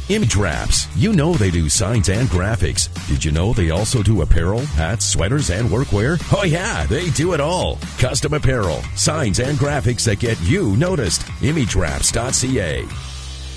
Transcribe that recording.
Image Wraps. You know they do signs and graphics. Did you know they also do apparel, hats, sweaters, and workwear? Oh yeah, they do it all. Custom apparel, signs, and graphics that get you noticed. ImageWraps.ca.